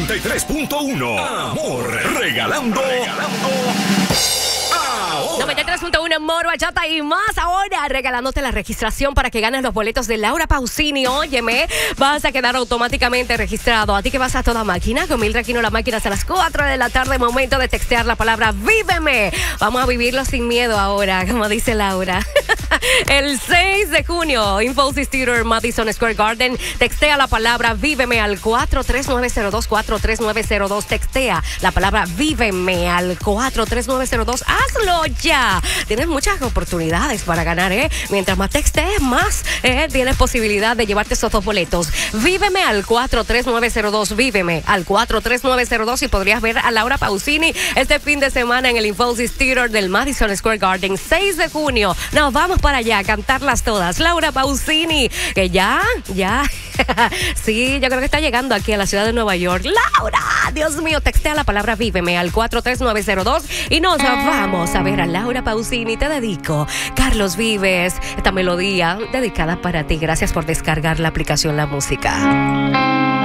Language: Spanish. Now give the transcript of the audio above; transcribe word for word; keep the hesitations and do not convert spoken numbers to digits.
noventa y tres punto uno. Amor, regalando. Regalando. noventa y tres punto uno Amor, Bachata y más. Ahora regalándote la registración para que ganes los boletos de Laura Pausini. Óyeme, vas a quedar automáticamente registrado. A ti que vas a toda máquina, con Mildred Aquino La Máquina hasta las cuatro de la tarde. Momento de textear la palabra Víveme. Vamos a vivirlo sin miedo ahora, como dice Laura. El seis de junio, Infosys Theater, Madison Square Garden. Textea la palabra Víveme al cuatro tres nueve cero dos, cuatro tres nueve cero dos. Textea la palabra Víveme al cuatro tres nueve cero dos. Hazlo ya. Tienes muchas oportunidades para ganar, ¿eh? Mientras más textees, más ¿eh? tienes posibilidad de llevarte esos dos boletos. Víveme al cuatro tres nueve cero dos. Víveme al cuatro tres nueve cero dos y podrías ver a Laura Pausini este fin de semana en el Infosys Theater del Madison Square Garden. seis de junio. Nos vamos para allá a cantarlas todas. Laura Pausini, que ya, ya. Sí, yo creo que está llegando aquí a la ciudad de Nueva York. Laura, Dios mío, textea la palabra Víveme al cuatro tres nueve cero dos y nos vamos a ver a Laura Pausini. Te dedico, Carlos Vives, esta melodía dedicada para ti. Gracias por descargar la aplicación La Música.